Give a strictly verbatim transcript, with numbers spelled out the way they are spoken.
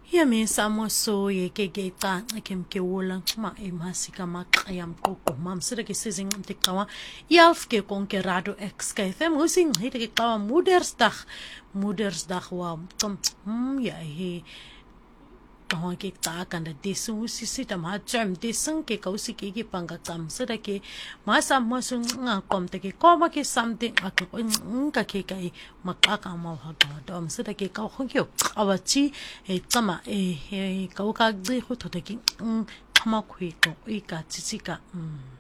Ya me samo so ye ke ke ta kem ke wola ma e masika ma qayam qoko mam sida ke sizing mtikawa yalf ke konkerado ex ke them using hite ke qawa moedersdag moedersdag wa tom ya he Tawa ke ta kan da desu sisi ta ma jam desun ke kausi ke ke panga tam sida ke ma sam ma sun nga kom te ke koma ke something ak ka ke kai makaka ma ha ga dom sida ke ka ho kyo awachi e tama e ka ka gri ho to te ki kama khui ko i ka tsika